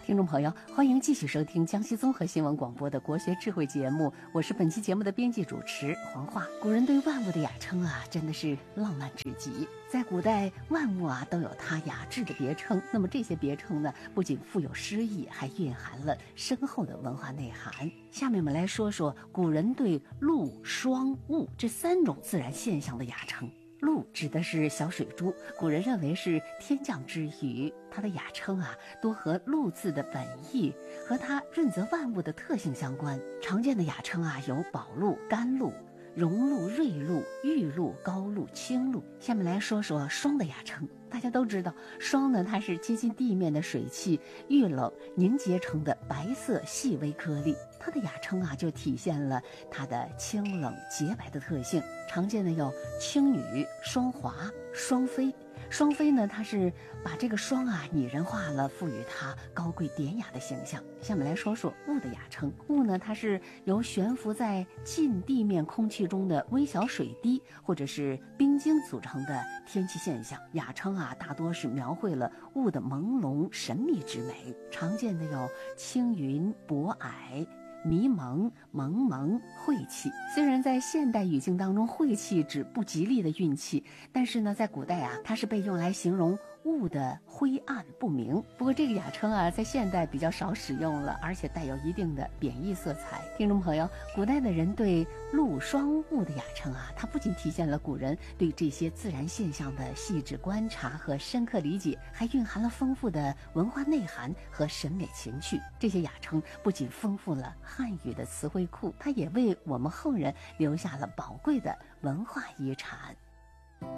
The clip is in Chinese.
听众朋友，欢迎继续收听江西综合新闻广播的国学智慧节目，我是本期节目的编辑主持黄华。古人对万物的雅称啊，真的是浪漫至极。在古代，万物啊都有它雅致的别称，那么这些别称呢，不仅富有诗意，还蕴含了深厚的文化内涵。下面我们来说说古人对陆、霜、雾这三种自然现象的雅称。陆指的是小水珠，古人认为是天降之雨，它的雅称啊多和陆字的本意和它润泽万物的特性相关。常见的雅称啊有宝露、甘露、荣露、瑞露、玉露、高露、青露。下面来说说霜的雅称。大家都知道，霜呢它是接近地面的水汽遇冷凝结成的白色细微颗粒，它的雅称啊就体现了它的清冷洁白的特性。常见的有青羽、霜华、霜飞。霜飞呢，它是把这个霜啊拟人化了，赋予它高贵典雅的形象。下面来说说雾的雅称。雾呢，它是由悬浮在近地面空气中的微小水滴或者是冰晶组成的天气现象。雅称啊，大多是描绘了雾的朦胧神秘之美。常见的有青云、薄霭、迷蒙、蒙蒙、晦气。虽然在现代语境当中，晦气指不吉利的运气，但是呢，在古代啊，它是被用来形容雾的灰暗不明。不过这个雅称啊，在现代比较少使用了，而且带有一定的贬义色彩。听众朋友，古代的人对陆、霜、雾的雅称啊，它不仅体现了古人对这些自然现象的细致观察和深刻理解，还蕴含了丰富的文化内涵和审美情趣。这些雅称不仅丰富了汉语的词汇库，它也为我们后人留下了宝贵的文化遗产。